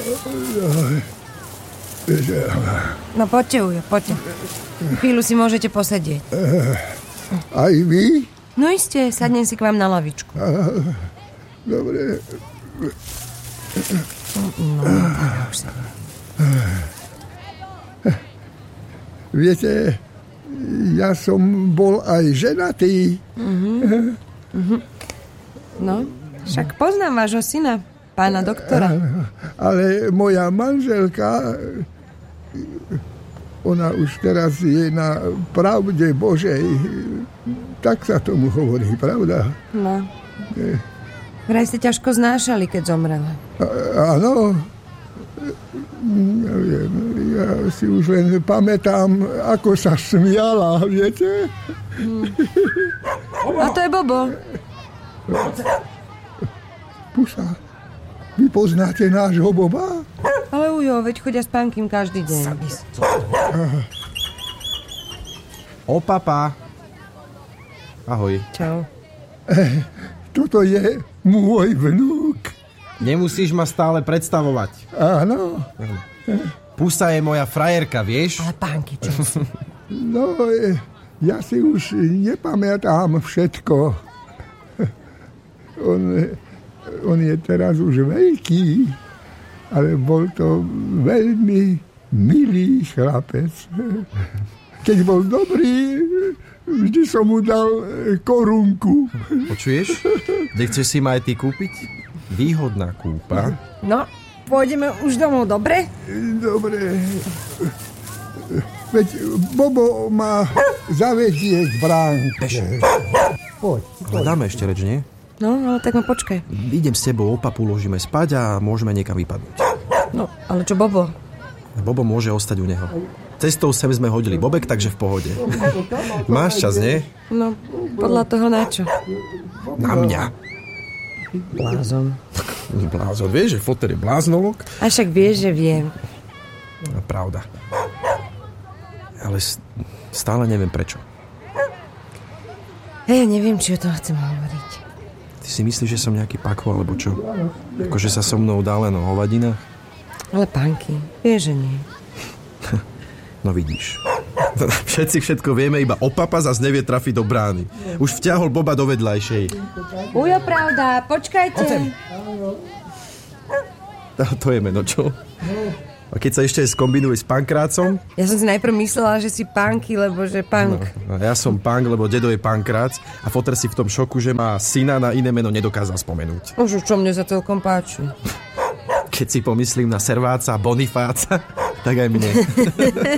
No poďte, Ujo, poďte. Chvíľu si môžete posedieť. Aj vy? No iste, sadnem si k vám na lavičku. Dobre. No, už sa... Viete, ja som bol aj ženatý. No, však poznám vášho syna, pána doktora. Ale moja manželka, ona už teraz je na pravde Božej. Tak sa tomu hovorí, pravda? No. Vraj ste ťažko znášali, keď zomrela. Áno. Neviem, ja si už len pamätám, ako sa smiala, viete? A to je Bobo. Pusa, vy poznáte nášho Boba? Ale Ujo, veď chodia s pánkym každý deň. O, papa. Ahoj. Čau. Toto je môj vnúk. Nemusíš ma stále predstavovať. Áno. Pusa je moja frajerka, vieš? Ale pánky, čo si? No, ja si už nepamätám všetko. On je teraz už veľký, ale bol to veľmi milý chlapec. Keď bol dobrý, vždy som mu dal korunku. Počuješ? Nechceš si ma aj ty kúpiť? Výhodná kúpa. No, pôjdeme už domov, dobre? Dobre. Veď Bobo ma zavedie k bránke. Poď. Ale dáme ešte reč, nie? No, ale tak ma počkaj. Idem s tebou, opa uložíme spať a môžeme niekam vypadnúť. No, ale čo Bobo? Bobo môže ostať u neho. Cestou sem sme hodili bobek, takže v pohode. Máš čas, nie? No, podľa toho na čo? Na mňa. Blázon. Blázon, vieš, že foter je bláznolok? A však vieš, že viem. No, pravda. Ale stále neviem prečo. Ja neviem, či o tom chcem hovoriť. Ty si myslíš, že som nejaký pako, alebo čo? Akože sa so mnou dá len o hovadinách? Ale pánky, vieš, že nie. No vidíš. Všetci všetko vieme, iba opapa zas nevie trafiť do brány. Už vťahol Boba do vedľajšej. Ujo, pravda, počkajte. To je meno, čo? A keď sa ešte skombinuje s Pankrácom? Ja som si najprv myslela, že si pánky, lebo že pánk. No, ja som Pank, lebo dedo je Pankrác a foter si v tom šoku, že má syna na iné meno nedokázal spomenúť. Už čo mne sa celkom páči. Keď si pomyslím na Serváca a Bonifáca, tak aj mne.